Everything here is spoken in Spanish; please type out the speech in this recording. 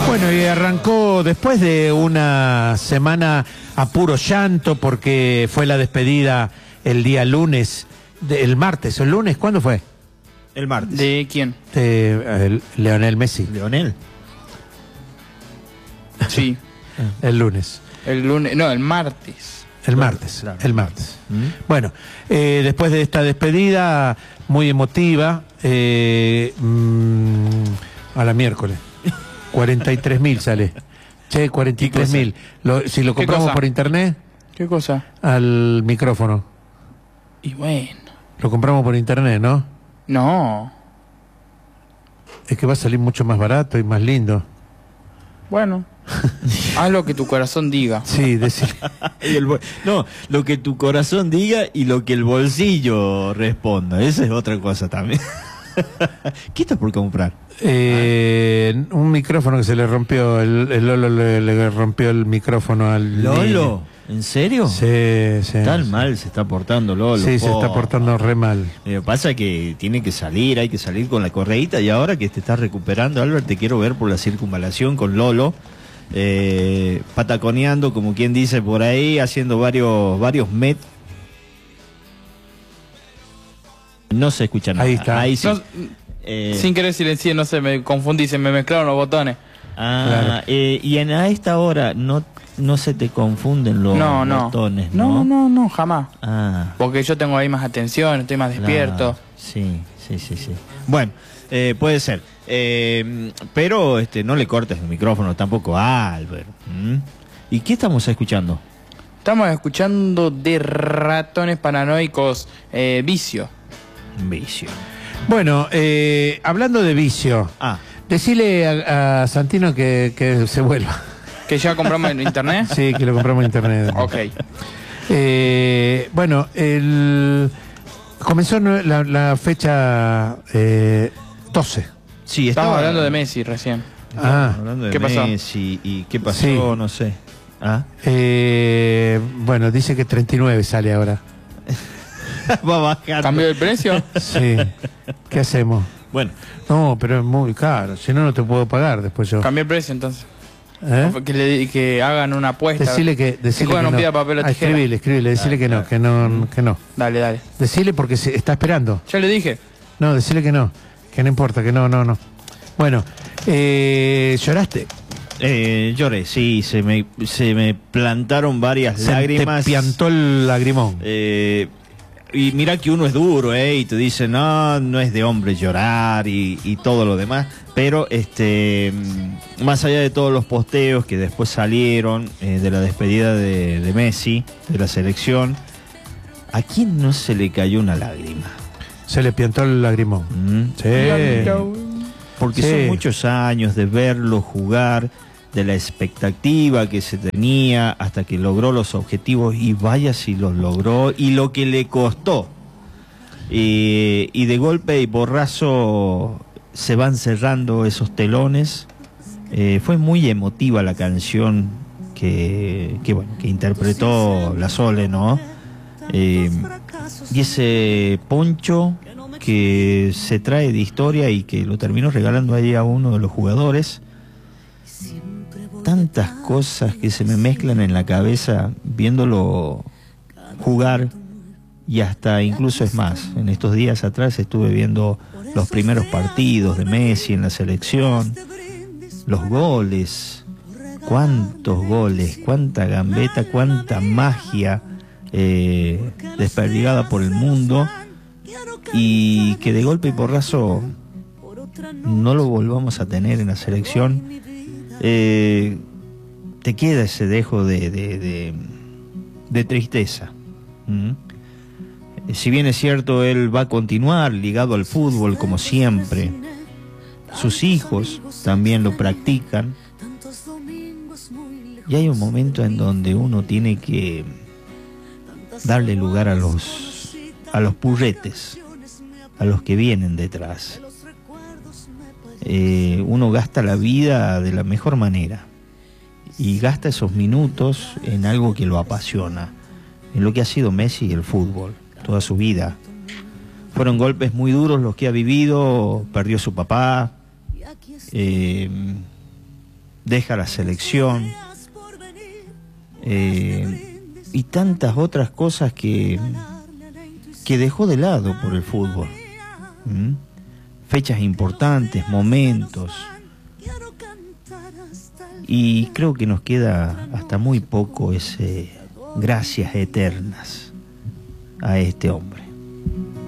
Bueno, y arrancó después de una semana a puro llanto porque fue la despedida el día lunes, el martes, el lunes, ¿cuándo fue? El martes. ¿De quién? De Lionel Messi. ¿Leonel? Sí. El lunes. El lunes, no, el martes. El martes, claro. el martes. Bueno, después de esta despedida muy emotiva, a la miércoles, 43.000 sale. Che, 43.000. Si lo compramos cosa? por internet, ¿Qué cosa? al micrófono. Y bueno. Lo compramos por internet, ¿no? No. Es que va a salir mucho más barato y más lindo. Bueno. Haz lo que tu corazón diga. Sí, decir. No, lo que tu corazón diga y lo que el bolsillo responda. Esa es otra cosa también. ¿Qué estás por comprar? Un micrófono que se le rompió, el Lolo le rompió el micrófono al ¿Lolo? niño. ¿En serio? Sí. Tan mal se está portando Lolo. Sí, se está portando re mal. Pasa que tiene que salir, hay que salir con la correíta, y ahora que te estás recuperando, Albert, te quiero ver por la circunvalación con Lolo, pataconeando, como quien dice por ahí, haciendo varios metros. No se escucha nada. Ahí está. Ahí sí. No, sin querer silenciar, no sé, me confundí, se me mezclaron los botones. Claro. Y a esta hora no se te confunden los botones, ¿no? No, jamás. Porque yo tengo ahí más atención, estoy más despierto. Sí. Bueno, puede ser. Pero no le cortes el micrófono tampoco a Albert. ¿Y qué estamos escuchando? Estamos escuchando de Ratones Paranoicos, Vicio. Vicio. Bueno, hablando de vicio, decile a Santino que se vuelva. ¿Que ya compramos en internet? Sí, que lo compramos en internet. Ok. Bueno, comenzó la fecha 12. Sí, Estamos hablando de Messi recién. Hablando de ¿Qué pasó? Messi, y qué pasó, Sí. no sé. Bueno, dice que 39 sale ahora. Va bajando. ¿Cambió el precio? Sí. ¿Qué hacemos? Bueno. No, pero es muy caro. Si no, no te puedo pagar después yo. Cambió el precio entonces. ¿Eh? Que hagan una apuesta. Decile que no no. pida papel o tijera. Escribile, decile que no. Dale. Decile porque se está esperando. Ya le dije. No, decile que no importa, que no. Bueno, ¿lloraste? Lloré, sí, se me plantaron varias lágrimas. Te piantó el lagrimón. Y mira que uno es duro, y te dice, no es de hombre llorar y todo lo demás. Pero más allá de todos los posteos que después salieron de la despedida de Messi, de la selección, ¿a quién no se le cayó una lágrima? Se le piantó el lagrimón. Sí. Porque son muchos años de verlo jugar, de la expectativa que se tenía hasta que logró los objetivos, y vaya si los logró, y lo que le costó. Y de golpe y porrazo se van cerrando esos telones. Fue muy emotiva la canción que interpretó La Sole, ¿no? Y ese poncho que se trae de historia y que lo terminó regalando ahí a uno de los jugadores. Tantas cosas que se me mezclan en la cabeza viéndolo jugar, y hasta incluso es más, en estos días atrás estuve viendo los primeros partidos de Messi en la selección, los goles, cuántos goles, cuánta gambeta, cuánta magia desperdigada por el mundo, y que de golpe y porrazo no lo volvamos a tener en la selección. Te queda ese dejo de tristeza. Si bien es cierto, él va a continuar ligado al fútbol como siempre, sus hijos también lo practican, y hay un momento en donde uno tiene que darle lugar a los purretes, a los que vienen detrás. Uno gasta la vida de la mejor manera y gasta esos minutos en algo que lo apasiona, en lo que ha sido Messi y el fútbol toda su vida. Fueron golpes muy duros los que ha vivido, perdió su papá, deja la selección, y tantas otras cosas que dejó de lado por el fútbol. Fechas importantes, momentos, y creo que nos queda hasta muy poco ese gracias eternas a este hombre.